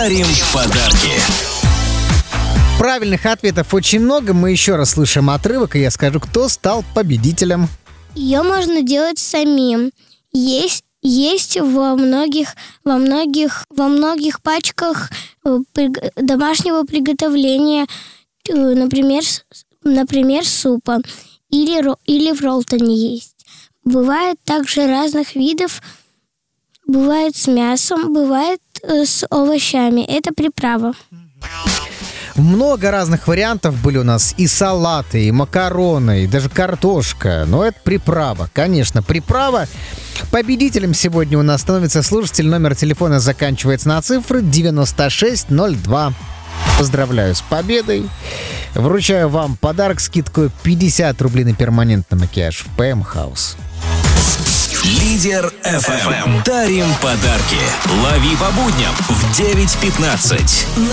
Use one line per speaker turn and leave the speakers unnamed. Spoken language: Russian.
дарим подарки.
Правильных ответов очень много. Мы еще раз слышим отрывок, и я скажу, кто стал победителем.
Ее можно делать самим. Есть во многих пачках домашнего приготовления, например, супа или в роллтоне есть. Бывает также разных видов. Бывает с мясом, бывает с овощами. Это приправа.
Много разных вариантов были у нас. И салаты, и макароны, и даже картошка. Но это приправа. Конечно, приправа. Победителем сегодня у нас становится слушатель. Номер телефона заканчивается на цифры 9602. Поздравляю с победой. Вручаю вам подарок, скидку 50 рублей на перманентный макияж в ПМ Хаус.
Лидер FM. Дарим подарки. Лови по будням в 9:15.